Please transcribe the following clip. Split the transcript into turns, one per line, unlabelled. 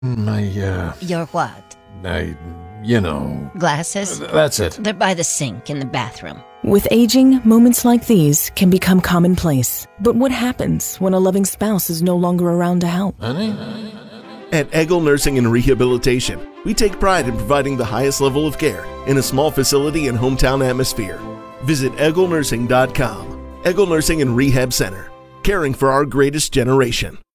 Your what? Glasses?
That's it.
They're by the sink in the bathroom.
With aging, moments like these can become commonplace. But what happens when a loving spouse is no longer around to help?
Honey?
At Eggle Nursing and Rehabilitation, we take pride in providing the highest level of care in a small facility and hometown atmosphere. Visit EggleNursing.com. Eggle Nursing and Rehab Center, caring for our greatest generation.